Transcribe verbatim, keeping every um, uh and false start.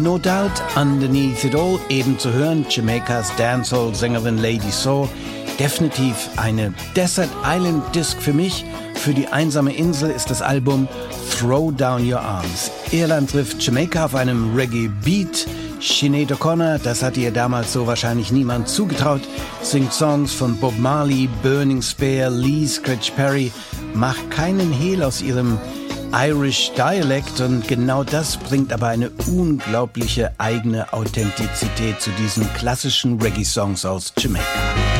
No Doubt, Underneath It All, eben zu hören, Jamaikas Dancehall-Sängerin Lady Soul. Definitiv eine Desert Island Disc für mich. Für die einsame Insel ist das Album Throw Down Your Arms. Irland trifft Jamaika auf einem Reggae-Beat. Sinead O'Connor, das hatte ihr damals so wahrscheinlich niemand zugetraut, singt Songs von Bob Marley, Burning Spear, Lee Scratch Perry, macht keinen Hehl aus ihrem Irish Dialect und genau das bringt aber eine unglaubliche eigene Authentizität zu diesen klassischen Reggae-Songs aus Jamaika.